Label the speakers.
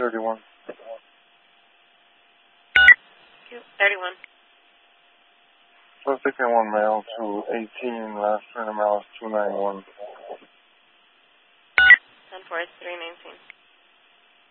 Speaker 1: 31.
Speaker 2: 31.
Speaker 1: Plus 61 mail to 18, last train of mail is 291.
Speaker 2: 10-4 is 319.